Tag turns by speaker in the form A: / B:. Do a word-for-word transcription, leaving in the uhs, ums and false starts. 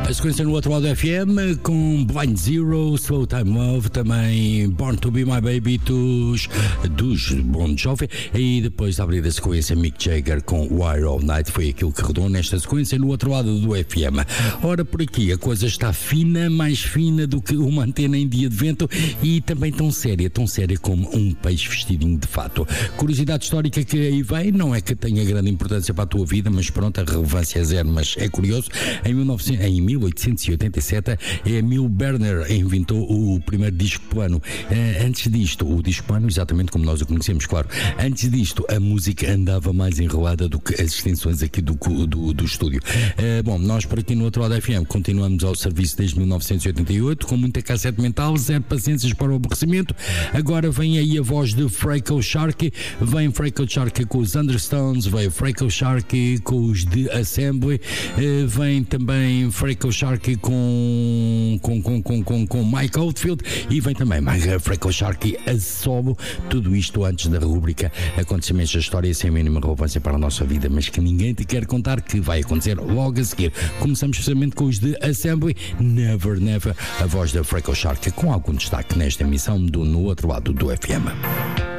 A: A sequência no outro lado do F M com Blind Zero, Slow Time Love, também Born to Be My Baby dos, dos Bon Jovi, e depois de abrir a sequência Mick Jagger com Wire All Night. Foi aquilo que rodou nesta sequência no outro lado do F M. Ora, por aqui a coisa está fina, mais fina do que uma antena em dia de vento, e também tão séria, tão séria como um peixe vestidinho de fato. Curiosidade histórica que aí vem, não é que tenha grande importância para a tua vida, mas pronto, a relevância é zero, mas é curioso. Em, mil e novecentos, em mil oitocentos e oitenta e sete, Emil Berner inventou o primeiro disco plano. Antes disto, o disco plano, exatamente como nós o conhecemos, claro, antes disto a música andava mais enrolada do que as extensões aqui do, do, do estúdio. Bom, nós por aqui no outro lado da F M continuamos ao serviço desde mil novecentos e oitenta e oito, com muita cassete mental, zero paciências para o aborrecimento. Agora vem aí a voz de Franco Sharkey, vem Franco Sharkey com os Understones, vem Franco Sharkey com os The Assembly, vem também Franco Sharkey com, com, com, com, com, com Mike Oldfield, e vem também Franco Sharkey a solo. Tudo isto antes da rubrica Acontecimentos da História sem mínima relevância para a nossa vida, mas que ninguém te quer contar, que vai acontecer logo a seguir. Começamos precisamente com os The Assembly, Never Never, a voz da Franco Sharkey, com algum destaque nesta emissão do No Outro Lado do F M.